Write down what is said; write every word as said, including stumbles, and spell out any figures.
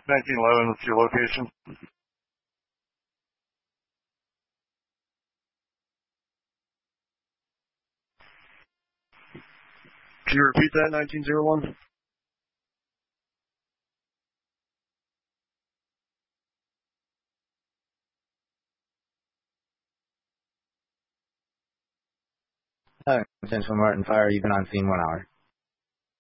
nineteen eleven, what's your location? Can you repeat that, nineteen oh one? Uh, Central Martin Fire, you've been on scene one hour.